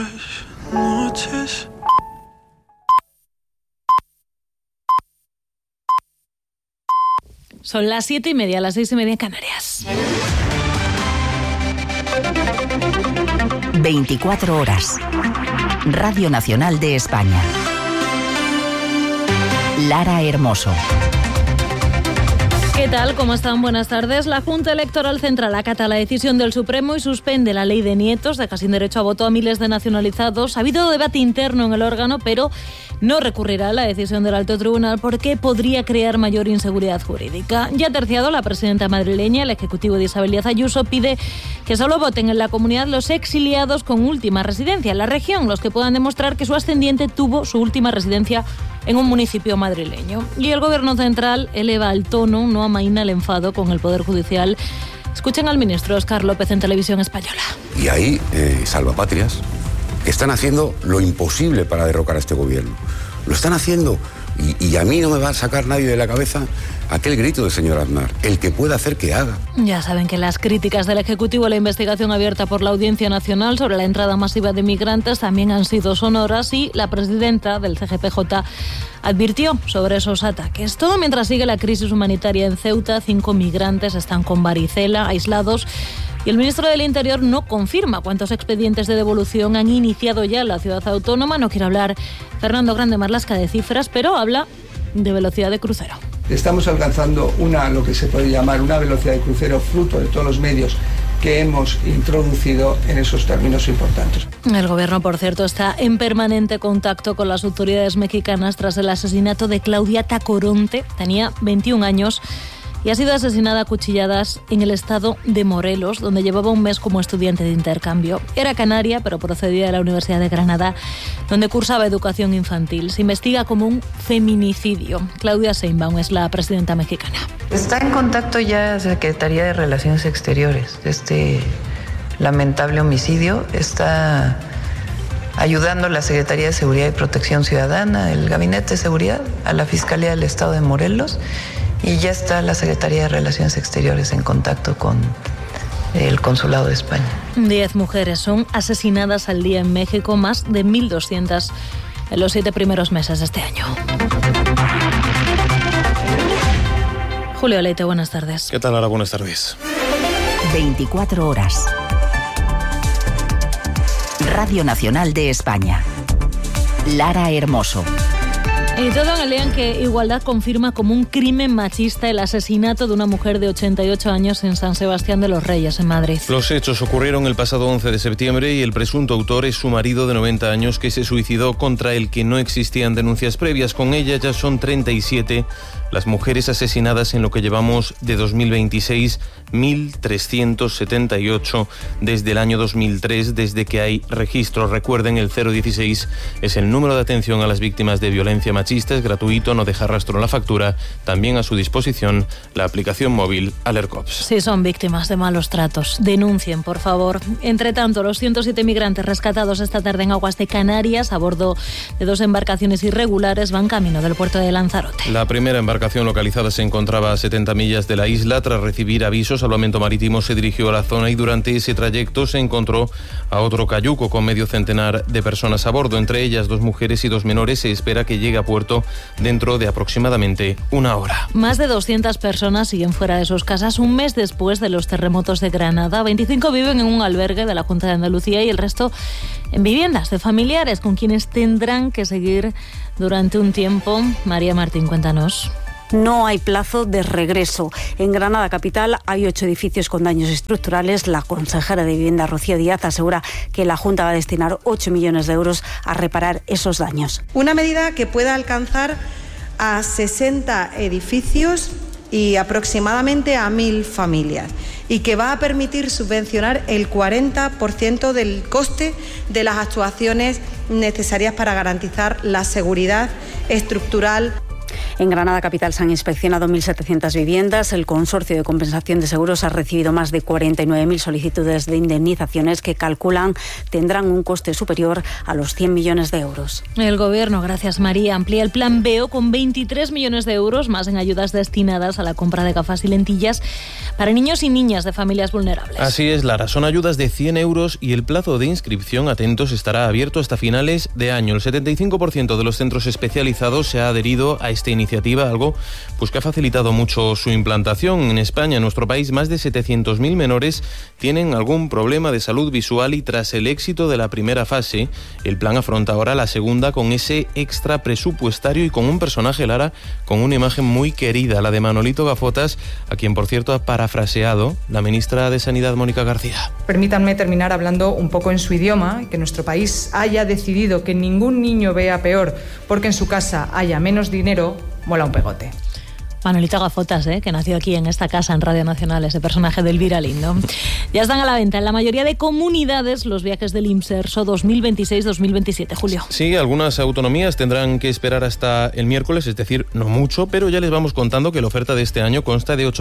Son las 7:30, las 6:30 en Canarias. 24 horas. Radio Nacional de España. Lara Hermoso. ¿Qué tal? ¿Cómo están? Buenas tardes. La Junta Electoral Central acata la decisión del Supremo y suspende la ley de nietos, deja sin derecho a voto a miles de nacionalizados. Ha habido debate interno en el órgano, pero no recurrirá a la decisión del Alto Tribunal porque podría crear mayor inseguridad jurídica. Ya terciado, la presidenta madrileña, el ejecutivo de Isabel Díaz Ayuso, pide que solo voten en la comunidad los exiliados con última residencia en la región, los que puedan demostrar que su ascendiente tuvo su última residencia en un municipio madrileño. Y el Gobierno central eleva el tono, no amaina el enfado con el Poder Judicial. Escuchen al ministro Óscar López en Televisión Española. Y hay salvapatrias que están haciendo lo imposible para derrocar a este gobierno. Lo están haciendo y a mí no me va a sacar nadie de la cabeza aquel grito del señor Aznar, el que pueda hacer que haga. Ya saben que las críticas del Ejecutivo a la investigación abierta por la Audiencia Nacional sobre la entrada masiva de migrantes también han sido sonoras y la presidenta del CGPJ advirtió sobre esos ataques. Todo mientras sigue la crisis humanitaria en Ceuta, 5 migrantes están con varicela, aislados, y el ministro del Interior no confirma cuántos expedientes de devolución han iniciado ya en la ciudad autónoma. No quiere hablar Fernando Grande Marlasca de cifras, pero habla de velocidad de crucero. Estamos alcanzando lo que se puede llamar una velocidad de crucero fruto de todos los medios que hemos introducido en esos términos importantes. El gobierno, por cierto, está en permanente contacto con las autoridades mexicanas tras el asesinato de Claudia Tacoronte. Tenía 21 años y ha sido asesinada a cuchilladas en el estado de Morelos, donde llevaba un mes como estudiante de intercambio. Era canaria, pero procedía de la Universidad de Granada, donde cursaba educación infantil. Se investiga como un feminicidio. Claudia Sheinbaum es la presidenta mexicana. Está en contacto ya Secretaría de Relaciones Exteriores de este lamentable homicidio. Está ayudando la Secretaría de Seguridad y Protección Ciudadana, el Gabinete de Seguridad, a la Fiscalía del Estado de Morelos. Y ya está la Secretaría de Relaciones Exteriores en contacto con el Consulado de España. 10 mujeres son asesinadas al día en México, más de 1.200 en los 7 primeros meses de este año. Julio Leite, buenas tardes. ¿Qué tal, Lara? Buenas tardes. 24 horas. Radio Nacional de España. Lara Hermoso. Y todo en el día en que Igualdad confirma como un crimen machista el asesinato de una mujer de 88 años en San Sebastián de los Reyes, en Madrid. Los hechos ocurrieron el pasado 11 de septiembre y el presunto autor es su marido de 90 años que se suicidó, contra el que no existían denuncias previas. Con ella ya son 37 las mujeres asesinadas en lo que llevamos de 2026, 1.378 desde el año 2003, desde que hay registro. Recuerden, el 016 es el número de atención a las víctimas de violencia machista, es gratuito, no deja rastro en la factura. También a su disposición la aplicación móvil Alercops. Si son víctimas de malos tratos, denuncien, por favor. Entre tanto, los 107 migrantes rescatados esta tarde en aguas de Canarias a bordo de 2 embarcaciones irregulares van camino del puerto de Lanzarote. La primera embarcación localizada se encontraba a 70 millas de la isla. Tras recibir avisos, Salvamento Marítimo se dirigió a la zona y durante ese trayecto se encontró a otro cayuco con medio centenar de personas a bordo, entre ellas 2 mujeres y 2 menores. Se espera que llegue a puerto dentro de aproximadamente 1 hora. Más de 200 personas siguen fuera de sus casas un mes después de los terremotos de Granada. 25 viven en un albergue de la Junta de Andalucía y el resto en viviendas de familiares con quienes tendrán que seguir durante un tiempo. María Martín, cuéntanos. No hay plazo de regreso. En Granada capital hay 8 edificios con daños estructurales. La consejera de Vivienda, Rocío Díaz, asegura que la Junta va a destinar 8 millones de euros a reparar esos daños. Una medida que pueda alcanzar a 60 edificios y aproximadamente a 1.000 familias y que va a permitir subvencionar el 40% del coste de las actuaciones necesarias para garantizar la seguridad estructural. En Granada capital se han inspeccionado 1.700 viviendas. El Consorcio de Compensación de Seguros ha recibido más de 49.000 solicitudes de indemnizaciones que calculan tendrán un coste superior a los 100 millones de euros. El Gobierno, gracias María, amplía el plan BEO con 23 millones de euros más en ayudas destinadas a la compra de gafas y lentillas para niños y niñas de familias vulnerables. Así es, Lara. Son ayudas de 100 euros y el plazo de inscripción, atentos, estará abierto hasta finales de año. El 75% de los centros especializados se ha adherido a esta iniciativa, algo pues que ha facilitado mucho su implantación. En España, en nuestro país, más de 700.000 menores tienen algún problema de salud visual y tras el éxito de la primera fase, el plan afronta ahora la segunda con ese extra presupuestario y con un personaje, Lara, con una imagen muy querida, la de Manolito Gafotas, a quien, por cierto, ha parafraseado la ministra de Sanidad, Mónica García. Permítanme terminar hablando un poco en su idioma, que nuestro país haya decidido que ningún niño vea peor porque en su casa haya menos dinero, mola un pegote. Manolito Gafotas, que nació aquí en esta casa en Radio Nacional, ese personaje del Viralín, ¿no? Ya están a la venta en la mayoría de comunidades los viajes del IMSERSO 2026-2027, Julio. Sí, algunas autonomías tendrán que esperar hasta el miércoles, es decir, no mucho, pero ya les vamos contando que la oferta de este año consta de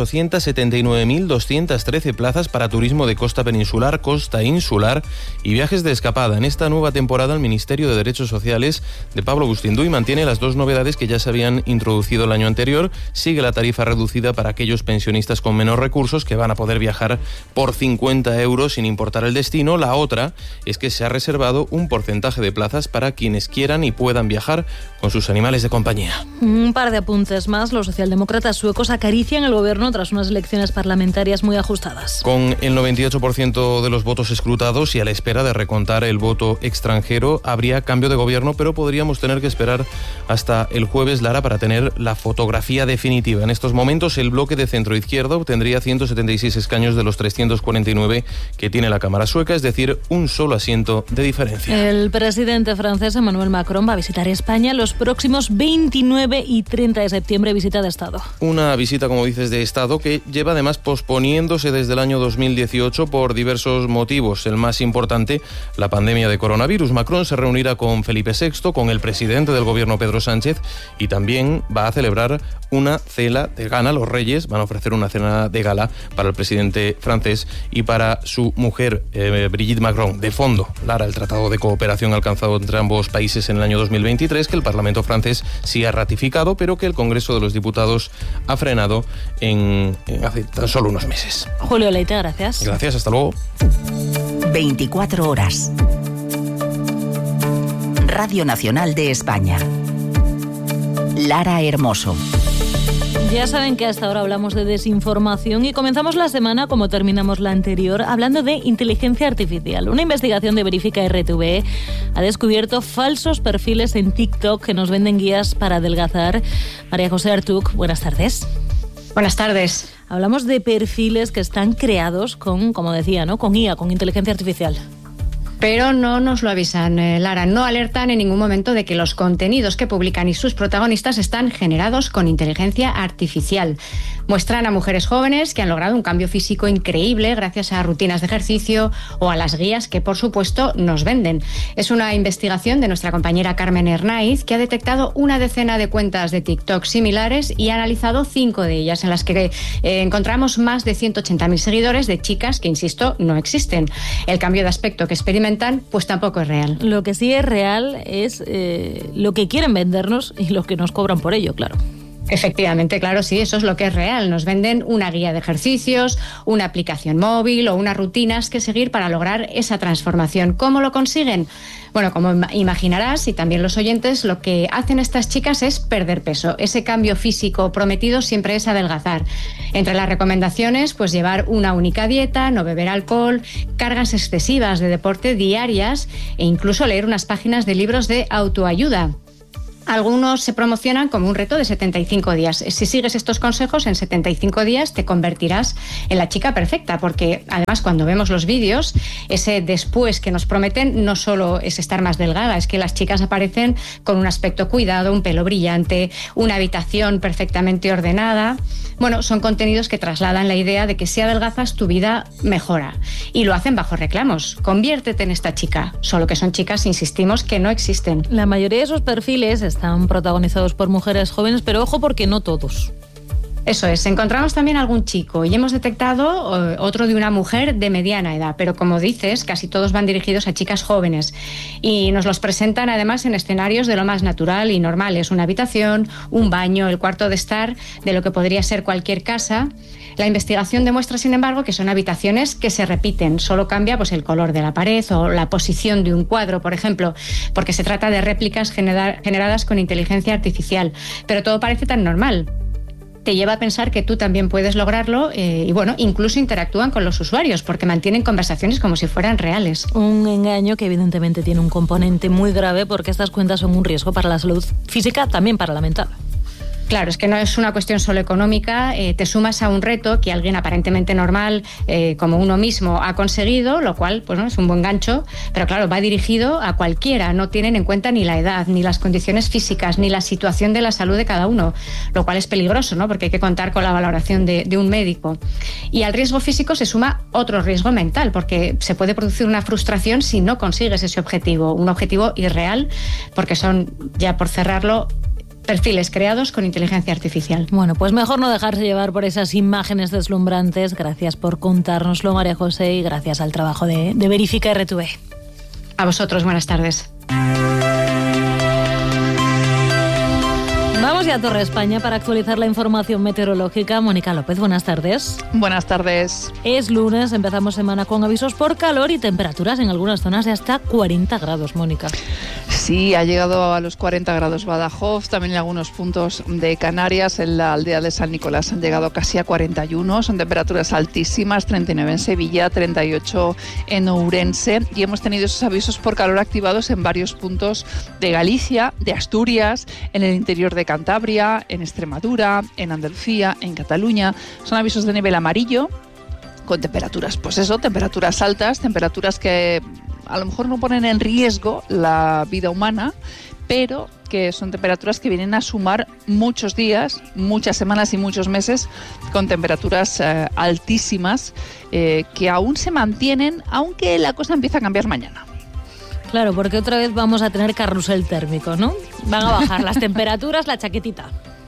879.213 plazas para turismo de costa peninsular, costa insular y viajes de escapada. En esta nueva temporada, el Ministerio de Derechos Sociales de Pablo Bustinduy mantiene las dos novedades que ya se habían introducido el año anterior. Sigue la tarifa reducida para aquellos pensionistas con menos recursos que van a poder viajar por 50 euros sin importar el destino. La otra es que se ha reservado un porcentaje de plazas para quienes quieran y puedan viajar con sus animales de compañía. Un par de apuntes más. Los socialdemócratas suecos acarician el gobierno tras unas elecciones parlamentarias muy ajustadas. Con el 98% de los votos escrutados y a la espera de recontar el voto extranjero, habría cambio de gobierno, pero podríamos tener que esperar hasta el jueves, Lara, para tener la fotografía definitiva. En estos momentos, el bloque de centro-izquierda obtendría 176 escaños de los 349 que tiene la Cámara sueca, es decir, un solo asiento de diferencia. El presidente francés Emmanuel Macron va a visitar España los próximos 29 y 30 de septiembre, visita de Estado. Una visita, como dices, de Estado que lleva además posponiéndose desde el año 2018 por diversos motivos. El más importante, la pandemia de coronavirus. Macron se reunirá con Felipe VI, con el presidente del gobierno Pedro Sánchez y también va a celebrar una cena de gala. Los reyes van a ofrecer una cena de gala para el presidente francés y para su mujer, Brigitte Macron. De fondo, Lara, el tratado de cooperación alcanzado entre ambos países en el año 2023, que el Parlamento francés sí ha ratificado, pero que el Congreso de los Diputados ha frenado hace tan solo unos meses. Julio Leite, gracias. Gracias, hasta luego. 24 horas. Radio Nacional de España. Lara Hermoso. Ya saben que hasta ahora hablamos de desinformación y comenzamos la semana, como terminamos la anterior, hablando de inteligencia artificial. Una investigación de Verifica RTV ha descubierto falsos perfiles en TikTok que nos venden guías para adelgazar. María José Artuk, buenas tardes. Buenas tardes. Hablamos de perfiles que están creados con, como decía, ¿no?, con IA, con inteligencia artificial. Pero no nos lo avisan, Lara, no alertan en ningún momento de que los contenidos que publican y sus protagonistas están generados con inteligencia artificial. Muestran a mujeres jóvenes que han logrado un cambio físico increíble gracias a rutinas de ejercicio o a las guías que, por supuesto, nos venden. Es una investigación de nuestra compañera Carmen Hernáiz, que ha detectado una decena de cuentas de TikTok similares y ha analizado 5 de ellas, en las que encontramos más de 180.000 seguidores de chicas que, insisto, no existen. El cambio de aspecto que experimentan, pues tampoco es real. Lo que sí es real es lo que quieren vendernos y lo que nos cobran por ello, claro. Efectivamente, claro, sí, eso es lo que es real. Nos venden una guía de ejercicios, una aplicación móvil o unas rutinas que seguir para lograr esa transformación. ¿Cómo lo consiguen? Bueno, como imaginarás, y también los oyentes, lo que hacen estas chicas es perder peso. Ese cambio físico prometido siempre es adelgazar. Entre las recomendaciones, pues llevar una única dieta, no beber alcohol, cargas excesivas de deporte diarias e incluso leer unas páginas de libros de autoayuda. Algunos se promocionan como un reto de 75 días. Si sigues estos consejos, en 75 días te convertirás en la chica perfecta, porque además cuando vemos los vídeos, ese después que nos prometen no solo es estar más delgada, es que las chicas aparecen con un aspecto cuidado, un pelo brillante, una habitación perfectamente ordenada. Bueno, son contenidos que trasladan la idea de que si adelgazas tu vida mejora. Y lo hacen bajo reclamos. Conviértete en esta chica. Solo que son chicas, insistimos, que no existen. La mayoría de esos perfiles están están protagonizados por mujeres jóvenes, pero ojo porque no todos. Eso es, encontramos también algún chico y hemos detectado otro de una mujer de mediana edad, pero como dices, casi todos van dirigidos a chicas jóvenes y nos los presentan además en escenarios de lo más natural y normales, una habitación, un baño, el cuarto de estar de lo que podría ser cualquier casa. La investigación demuestra, sin embargo, que son habitaciones que se repiten, solo cambia pues, el color de la pared o la posición de un cuadro, por ejemplo, porque se trata de réplicas generadas con inteligencia artificial, pero todo parece tan normal. Te lleva a pensar que tú también puedes lograrlo y bueno, incluso interactúan con los usuarios porque mantienen conversaciones como si fueran reales. Un engaño que evidentemente tiene un componente muy grave porque estas cuentas son un riesgo para la salud física, también para la mental. Claro, es que no es una cuestión solo económica, te sumas a un reto que alguien aparentemente normal, como uno mismo, ha conseguido, lo cual pues, ¿no? es un buen gancho, pero claro, va dirigido a cualquiera, no tienen en cuenta ni la edad, ni las condiciones físicas, ni la situación de la salud de cada uno, lo cual es peligroso, ¿no? Porque hay que contar con la valoración de un médico. Y al riesgo físico se suma otro riesgo mental, porque se puede producir una frustración si no consigues ese objetivo, un objetivo irreal, porque son, ya por cerrarlo, perfiles creados con inteligencia artificial. Bueno, pues mejor no dejarse llevar por esas imágenes deslumbrantes. Gracias por contárnoslo, María José, y gracias al trabajo de Verifica RTV. A vosotros, buenas tardes. Vamos ya a Torre España para actualizar la información meteorológica. Mónica López, buenas tardes. Buenas tardes. Es lunes, empezamos semana con avisos por calor y temperaturas en algunas zonas de hasta 40 grados, Mónica. Sí, ha llegado a los 40 grados Badajoz, también en algunos puntos de Canarias, en la aldea de San Nicolás han llegado casi a 41, son temperaturas altísimas, 39 en Sevilla, 38 en Ourense, y hemos tenido esos avisos por calor activados en varios puntos de Galicia, de Asturias, en el interior de Cantabria, en Extremadura, en Andalucía, en Cataluña. Son avisos de nivel amarillo, con temperaturas, pues eso, temperaturas altas, temperaturas que a lo mejor no ponen en riesgo la vida humana, pero que son temperaturas que vienen a sumar muchos días, muchas semanas y muchos meses con temperaturas altísimas que aún se mantienen, aunque la cosa empieza a cambiar mañana. Claro, porque otra vez vamos a tener carrusel térmico, ¿no? Van a bajar las temperaturas, la chaquetita.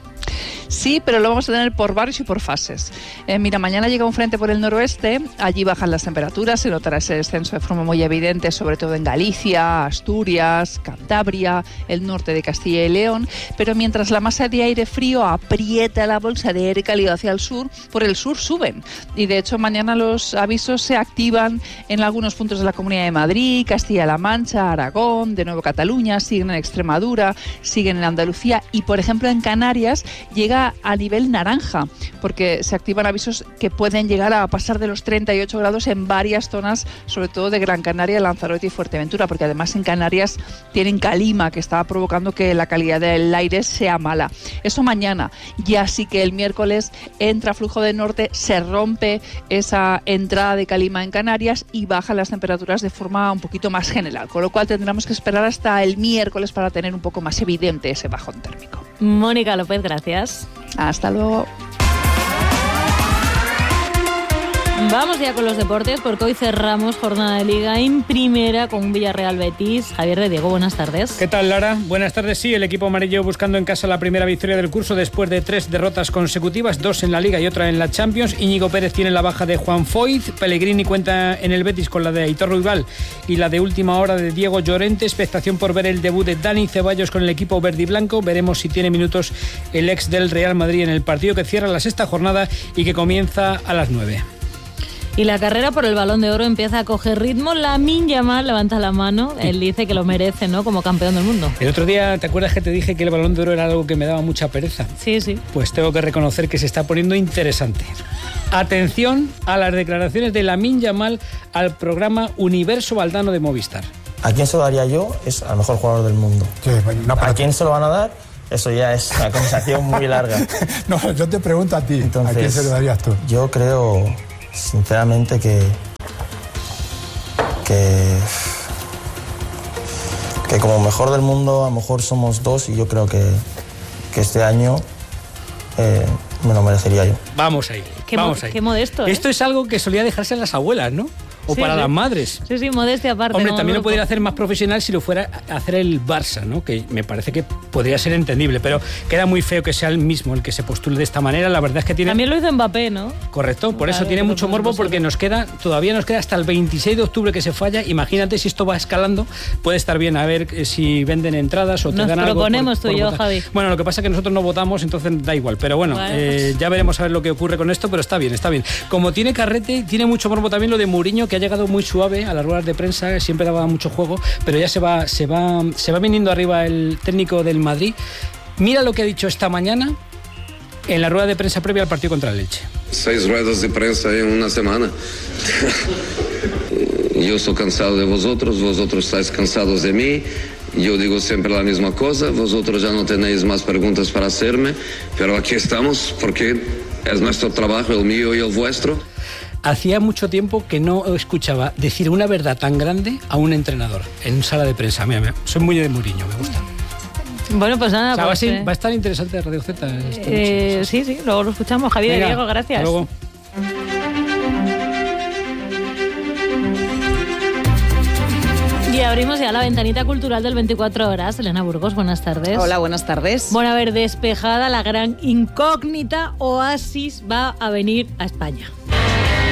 Sí, pero lo vamos a tener por barrios y por fases. Mira, mañana llega un frente por el noroeste, allí bajan las temperaturas, se notará ese descenso de forma muy evidente, sobre todo en Galicia, Asturias, Cantabria, el norte de Castilla y León, pero mientras la masa de aire frío aprieta la bolsa de aire cálido hacia el sur, por el sur suben. Y de hecho mañana los avisos se activan en algunos puntos de la Comunidad de Madrid, Castilla-La Mancha, Aragón, de nuevo Cataluña, siguen en Extremadura, siguen en Andalucía y, por ejemplo, en Canarias llega a nivel naranja, porque se activan avisos que pueden llegar a pasar de los 38 grados en varias zonas, sobre todo de Gran Canaria, Lanzarote y Fuerteventura, porque además en Canarias tienen calima que está provocando que la calidad del aire sea mala. Eso mañana. Ya sí que el miércoles entra flujo de norte, se rompe esa entrada de calima en Canarias y bajan las temperaturas de forma un poquito más general, con lo cual tendremos que esperar hasta el miércoles para tener un poco más evidente ese bajón térmico. Mónica López, gracias. Hasta luego. Vamos ya con los deportes porque hoy cerramos jornada de Liga en primera con un Villarreal Betis. Javier de Diego, buenas tardes. ¿Qué tal, Lara? Buenas tardes. Sí, el equipo amarillo buscando en casa la primera victoria del curso después de 3 derrotas consecutivas, 2 en la Liga y otra en la Champions. Íñigo Pérez tiene la baja de Juan Foyth, Pellegrini cuenta en el Betis con la de Aitor Ruibal y la de última hora de Diego Llorente. Expectación por ver el debut de Dani Ceballos con el equipo verde y blanco. Veremos si tiene minutos el ex del Real Madrid en el partido que cierra la sexta jornada y que comienza a las 9. Y la carrera por el Balón de Oro empieza a coger ritmo. Lamine Yamal levanta la mano. Él dice que lo merece, ¿no? Como campeón del mundo. El otro día, ¿te acuerdas que te dije que el Balón de Oro era algo que me daba mucha pereza? Sí, sí. Pues tengo que reconocer que se está poniendo interesante. Atención a las declaraciones de Lamine Yamal al programa Universo Valdano de Movistar. ¿A quién se lo daría yo? Es al mejor jugador del mundo. Sí, no, ¿a quién se lo van a dar? Eso ya es una conversación muy larga. No, yo te pregunto a ti. Entonces, ¿a quién se lo darías tú? Yo creo, sinceramente, que como mejor del mundo a lo mejor somos 2 y yo creo que este año me lo merecería yo. Vamos ahí. Qué modesto. Esto es algo que solía dejarse a las abuelas, ¿no? o para las madres. Sí, modestia aparte. Hombre, también lo podría hacer más profesional si lo fuera a hacer el Barça, ¿no? Que me parece que podría ser entendible, pero queda muy feo que sea el mismo el que se postule de esta manera. La verdad es que tiene... También lo hizo Mbappé, ¿no? Correcto, por eso tiene mucho morbo, porque todavía nos queda hasta el 26 de octubre que se falla. Imagínate si esto va escalando, puede estar bien, a ver si venden entradas o te dan algo. Nos proponemos tú y yo, Javi. Bueno, lo que pasa es que nosotros no votamos, entonces da igual, pero bueno, ya veremos a ver lo que ocurre con esto, pero está bien. Como tiene carrete, tiene mucho morbo también lo de Mourinho, que ha llegado muy suave a las ruedas de prensa, siempre daba mucho juego, pero ya se va viniendo arriba el técnico del Madrid. Mira lo que ha dicho esta mañana en la rueda de prensa previa al partido contra el Elche. 6 ruedas de prensa en una semana. Yo estoy cansado de vosotros estáis cansados de mí. Yo digo siempre la misma cosa, vosotros ya no tenéis más preguntas para hacerme, pero aquí estamos porque es nuestro trabajo, el mío y el vuestro. Hacía mucho tiempo que no escuchaba decir una verdad tan grande a un entrenador en sala de prensa. Mira, soy muy de Mourinho, me gusta. Bueno, pues nada. O sea, va a estar interesante Radio Z. Sí, luego lo escuchamos. Javier y Diego, gracias. Hasta luego. Y abrimos ya la ventanita cultural del 24 horas. Elena Burgos, buenas tardes. Hola, buenas tardes. Bueno, a ver, despejada la gran incógnita, Oasis va a venir a España.